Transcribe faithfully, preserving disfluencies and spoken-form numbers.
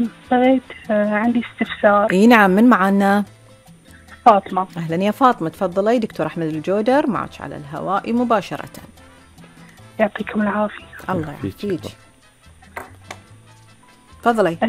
بغيت آه، عندي استفسار. اي نعم، من معنا؟ فاطمة. اهلا يا فاطمة، تفضلي. دكتور احمد الجودر معك على الهواء مباشرة. يعطيكم العافية. الله يعافيك. تفضلي.